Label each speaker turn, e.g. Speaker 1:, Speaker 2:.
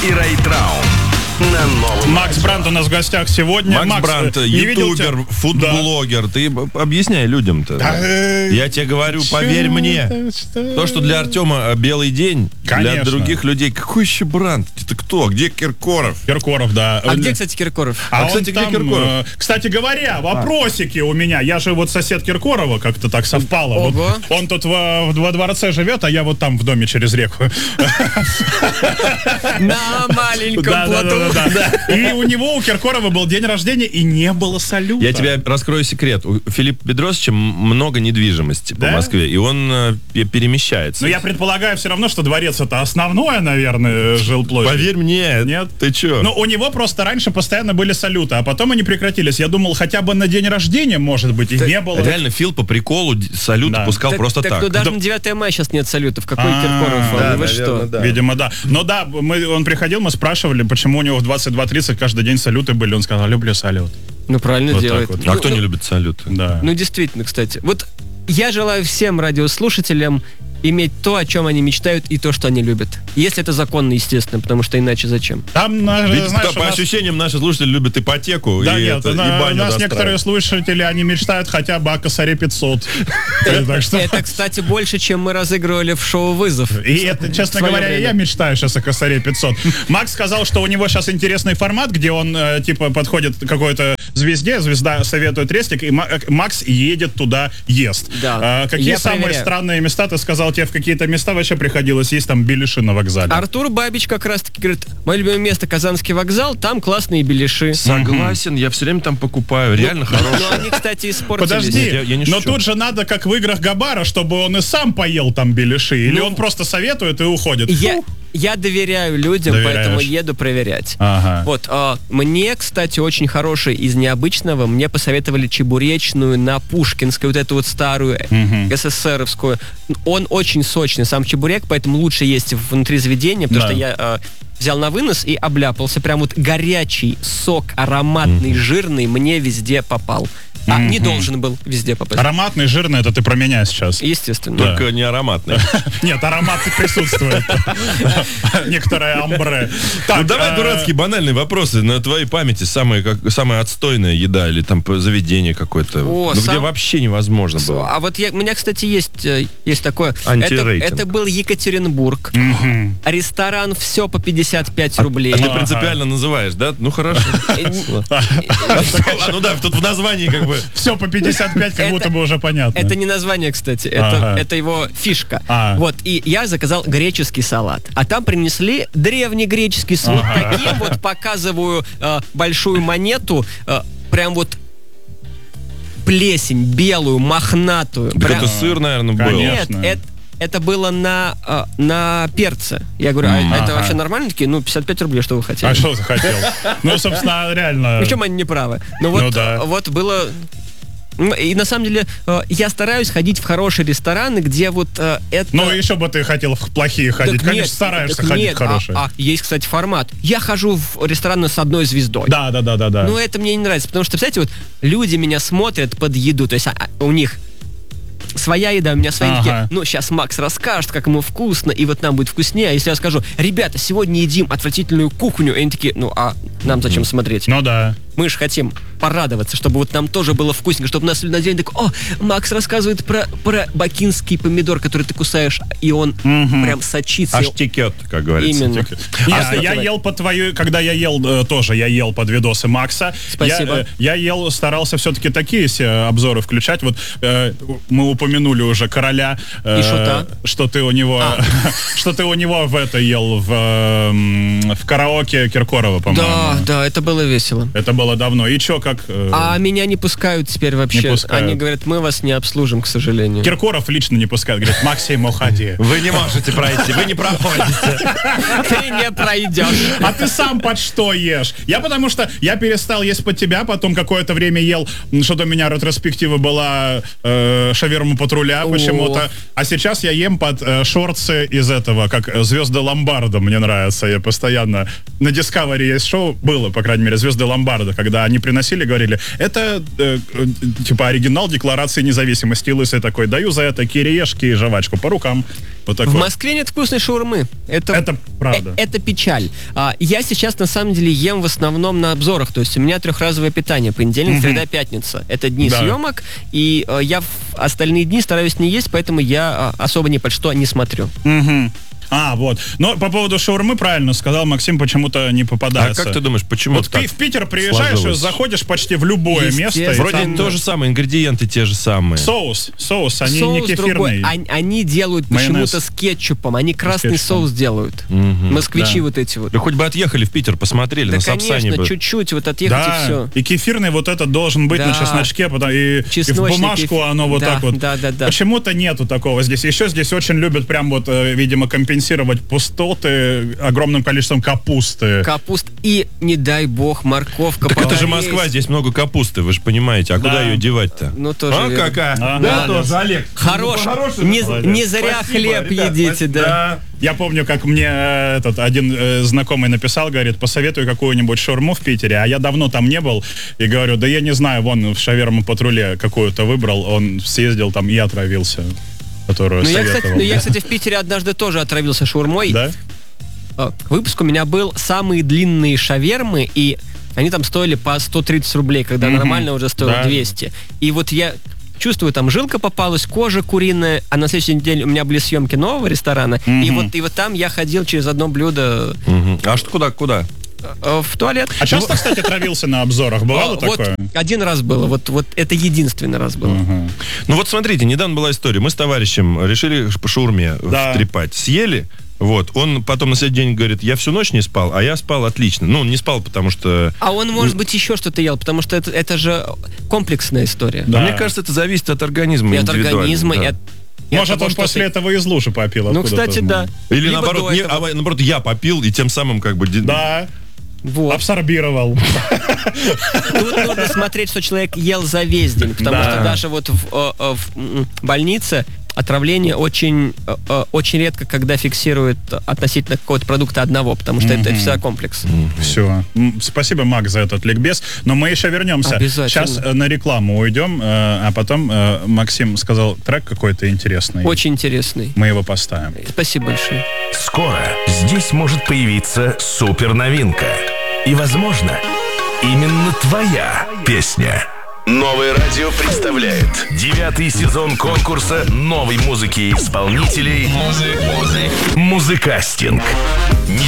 Speaker 1: и Рэй Траун на новом
Speaker 2: Макс Брандт у нас в гостях сегодня.
Speaker 3: Макс Брандт, ютубер, фудблогер. Ты объясняй людям-то. Я тебе говорю, поверь мне. То, что для Артема белый день, для других людей. Какой еще Брандт? Это кто? Где Киркоров?
Speaker 2: Киркоров, да.
Speaker 4: А где, кстати, Киркоров?
Speaker 3: Кстати, где Киркоров?
Speaker 2: Кстати говоря, вопросики у меня. Я же вот сосед Киркорова, как-то так совпало.
Speaker 4: Ого.
Speaker 2: Вот он тут во дворце живет, а я вот там в доме через реку.
Speaker 4: На маленьком плоту.
Speaker 2: Да. И у него, у Киркорова, был день рождения, и не было салюта.
Speaker 3: Я тебе раскрою секрет. У Филиппа Бедросовича много недвижимости по Москве, и он перемещается.
Speaker 2: Но я предполагаю все равно, что дворец это основное, наверное, жилплощадь.
Speaker 3: Поверь мне.
Speaker 2: Нет?
Speaker 3: Ты чё?
Speaker 2: Ну, у него просто раньше постоянно были салюты, а потом они прекратились. Я думал, хотя бы на день рождения, может быть, и не было.
Speaker 3: Реально, Фил по приколу салюты пускал просто так.
Speaker 4: Ну, даже на 9 мая сейчас нет салютов. Какой Киркоров?
Speaker 3: Да,
Speaker 4: Вы что?
Speaker 3: да.
Speaker 2: Видимо, да. Но да, он приходил, мы спрашивали, почему у него в 22:30 каждый день салюты были. Он сказал, люблю салют.
Speaker 4: Ну, правильно
Speaker 2: Вот
Speaker 4: делает.
Speaker 2: так вот.
Speaker 3: А кто не любит салюты?
Speaker 2: Да.
Speaker 4: Ну, действительно, кстати. Вот я желаю всем радиослушателям иметь то, о чем они мечтают, и то, что они любят. Если это законно, естественно, потому что иначе зачем?
Speaker 2: Там,
Speaker 3: Ведь,
Speaker 2: знаешь,
Speaker 3: по ощущениям, наши слушатели любят ипотеку
Speaker 2: Да
Speaker 3: и,
Speaker 2: нет,
Speaker 3: и баню
Speaker 2: у нас некоторые слушатели, они мечтают хотя бы о косаре 500.
Speaker 4: Это, кстати, больше, чем мы разыгрывали в шоу «Вызов».
Speaker 2: И это, честно говоря, я мечтаю сейчас о косаре 500. Макс сказал, что у него сейчас интересный формат, где он, типа, подходит к какой-то звезде, звезда советует рестик, и Макс едет туда, ест.
Speaker 4: Да.
Speaker 2: Какие
Speaker 4: Я
Speaker 2: самые
Speaker 4: проверяю.
Speaker 2: странные места, ты сказал, тебе в какие-то места вообще приходилось есть, там, беляши на вокзале?
Speaker 4: Артур Бабич как раз-таки говорит, мое любимое место Казанский вокзал, там классные беляши.
Speaker 3: Согласен, я все время там покупаю, реально хорошие.
Speaker 4: Но они, кстати, испортились.
Speaker 2: Подожди,
Speaker 3: я не
Speaker 2: но
Speaker 3: шучу.
Speaker 2: тут же надо, как в играх Габара, чтобы он и сам поел там беляши, или он просто советует и уходит.
Speaker 4: Я доверяю людям,
Speaker 2: Доверяешь.
Speaker 4: поэтому еду проверять.
Speaker 2: Ага.
Speaker 4: Вот, мне, кстати, очень хороший из необычного, мне посоветовали чебуречную на Пушкинской, вот эту вот старую СССРовскую. Он очень сочный, сам чебурек, поэтому лучше есть внутри заведения, потому
Speaker 2: Да.
Speaker 4: что я взял на вынос и обляпался. Прям вот горячий сок, ароматный, жирный, мне везде попал. Не должен был везде попасть.
Speaker 2: Ароматный, жирный, это ты про меня сейчас.
Speaker 4: Естественно.
Speaker 3: Только не ароматные.
Speaker 2: Нет, аромат присутствует. Некоторое амбре.
Speaker 3: Ну давай дурацкие банальные вопросы на твоей памяти. Самая отстойная еда или там заведение какое-то, где вообще невозможно было.
Speaker 4: А вот у меня, кстати, есть такое.
Speaker 3: Антирейтинг.
Speaker 4: Это был Екатеринбург. Ресторан «Все по 55 рублей».
Speaker 3: А ты принципиально называешь, да? Ну хорошо. Ну да, тут в названии как бы...
Speaker 2: Все по 55, как будто бы уже понятно.
Speaker 4: Это не название, кстати, это его фишка. Вот, и я заказал греческий салат. А там принесли древнегреческий салат. Таким вот показываю большую монету, прям вот плесень белую, мохнатую.
Speaker 3: Так это сыр, наверное, был.
Speaker 2: Конечно.
Speaker 4: Нет, это было на перце. Я говорю, это вообще нормально? Такие, 55 рублей, что вы хотели?
Speaker 2: А что ты хотел? Ну, собственно, реально...
Speaker 4: Причем они не правы. Вот было... И на самом деле я стараюсь ходить в хорошие рестораны, где вот это...
Speaker 2: Ну, еще бы ты хотел в плохие ходить.
Speaker 4: Так
Speaker 2: Конечно,
Speaker 4: нет,
Speaker 2: стараешься
Speaker 4: так
Speaker 2: ходить
Speaker 4: нет,
Speaker 2: в хорошие.
Speaker 4: есть, кстати, формат. Я хожу в рестораны с одной звездой.
Speaker 2: Да.
Speaker 4: Но это мне не нравится, потому что, представляете, вот люди меня смотрят под еду, то есть у них своя еда, у меня свои такие, сейчас Макс расскажет, как ему вкусно, и вот нам будет вкуснее. А если я скажу, ребята, сегодня едим отвратительную кухню, и они такие, нам зачем смотреть?
Speaker 2: Ну да.
Speaker 4: Мы же хотим порадоваться, чтобы вот нам тоже было вкусненько, чтобы нас на день такой, Макс рассказывает про бакинский помидор, который ты кусаешь, и он прям сочится.
Speaker 3: Аж текет, как говорится.
Speaker 4: Именно.
Speaker 2: Я ел под твою, когда я ел тоже, я ел под видосы Макса.
Speaker 4: Спасибо.
Speaker 2: Я старался все-таки такие обзоры включать. Вот мы упомянули уже Короля.
Speaker 4: И Шута.
Speaker 2: Что ты у него, что ты у него в это ел в караоке Киркорова, по-моему.
Speaker 4: Да, это было весело.
Speaker 2: Это было давно. И чё, как...
Speaker 4: А меня не пускают теперь вообще.
Speaker 2: Не пускают.
Speaker 4: Они говорят, мы вас не обслужим, к сожалению.
Speaker 2: Киркоров лично не пускает. Говорит, Максим, уходи.
Speaker 3: Вы не можете пройти, вы не проходите.
Speaker 4: Ты не пройдешь.
Speaker 2: А ты сам под что ешь? Потому что я перестал есть под тебя, потом какое-то время ел, что-то у меня ретроспектива была шаверму патруля почему-то. А сейчас я ем под шорцы из этого, как звезды Ломбарда, мне нравится. Я постоянно... На Discovery есть шоу, было, по крайней мере, звезды Ломбарда, когда они приносили, говорили, это типа оригинал Декларации независимости. И Лысый такой, даю за это кириешки и жвачку по рукам. Вот
Speaker 4: в Москве нет вкусной шаурмы.
Speaker 2: Это правда.
Speaker 4: Это печаль. Я сейчас, на самом деле, ем в основном на обзорах. То есть у меня 3-разовое питание. Понедельник, среда, пятница. Это дни съемок. И я в остальные дни стараюсь не есть, поэтому я особо ни под что не смотрю.
Speaker 2: Вот. Но по поводу шаурмы правильно сказал Максим, почему-то не попадается.
Speaker 3: А как ты думаешь, почему
Speaker 2: вот
Speaker 3: так
Speaker 2: в Питер приезжаешь, заходишь почти в любое место.
Speaker 3: Вроде там то же самое, ингредиенты те же самые.
Speaker 2: Соус, они не кефирные.
Speaker 4: Они делают почему-то с кетчупом, они красный соус делают. Москвичи вот эти вот.
Speaker 3: Да хоть бы отъехали в Питер, посмотрели, на Сапсане бы.
Speaker 4: Конечно, чуть-чуть вот отъехать и все.
Speaker 2: И кефирный вот этот должен быть на чесночке, и в бумажку оно вот так вот.
Speaker 4: Да.
Speaker 2: Почему-то нету такого здесь. Еще здесь очень любят прям вот, видимо, компенсировать пустоты огромным количеством капусты.
Speaker 4: И, не дай бог, морковка.
Speaker 3: Так это же Москва, здесь много капусты, вы же понимаете. А куда ее девать-то?
Speaker 4: Ну, тоже верно.
Speaker 3: Какая?
Speaker 2: Да, тоже, Олег.
Speaker 4: Хорош. Не зря хлеб едите, да.
Speaker 2: Я помню, как мне один знакомый написал, говорит, посоветуй какую-нибудь шаурму в Питере, а я давно там не был, и говорю, да я не знаю, вон в шаверма-патруле какую-то выбрал, он съездил там и отравился.
Speaker 4: Я, кстати, в Питере однажды тоже отравился шаурмой.
Speaker 2: Да?
Speaker 4: Выпуск у меня был «Самые длинные шавермы», и они там стоили по 130 рублей, когда нормально уже стоило 200. И вот я чувствую, там жилка попалась, кожа куриная, а на следующий день у меня были съемки нового ресторана, и вот там я ходил через одно блюдо.
Speaker 3: А что куда?
Speaker 4: В туалет.
Speaker 2: А часто, кстати, травился на обзорах? Бывало такое?
Speaker 4: Один раз было. Вот это единственный раз было.
Speaker 3: Ну вот смотрите, недавно была история. Мы с товарищем решили по шаурме втрепать. Съели. Вот. Он потом на следующий день говорит, я всю ночь не спал, а я спал отлично. Ну, он не спал, потому что...
Speaker 4: А он, может быть, еще что-то ел, потому что это же комплексная история.
Speaker 3: Да. Мне кажется, это зависит от организма индивидуально.
Speaker 4: От организма, и от...
Speaker 2: Может, он после этого из лужи попил.
Speaker 4: Ну, кстати, да.
Speaker 3: Или наоборот, я попил, и тем самым как бы...
Speaker 2: Да. Вот. Абсорбировал.
Speaker 4: Тут нужно смотреть, что человек ел за весь день, потому что даже вот в больнице отравление очень редко, когда фиксируют относительно какого-то продукта одного, потому что это всегда комплекс.
Speaker 2: Все. Спасибо, Мак, за этот ликбез. Но мы еще вернемся. Сейчас на рекламу уйдем, а потом Максим сказал трек какой-то интересный.
Speaker 4: Очень интересный.
Speaker 2: Мы его поставим.
Speaker 4: Спасибо большое.
Speaker 1: Скоро здесь может появиться суперновинка. И, возможно, именно твоя песня. Новое радио представляет 9-й сезон конкурса новой музыки и исполнителей «Музыкастинг».